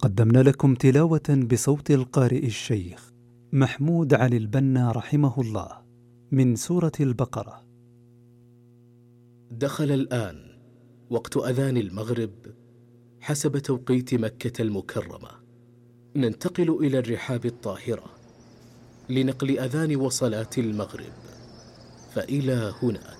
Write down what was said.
قدمنا لكم تلاوة بصوت القارئ الشيخ محمود علي البنا رحمه الله من سورة البقرة. دخل الآن وقت أذان المغرب حسب توقيت مكة المكرمة. ننتقل إلى الرحاب الطاهرة لنقل أذان وصلاة المغرب، فإلى هناك.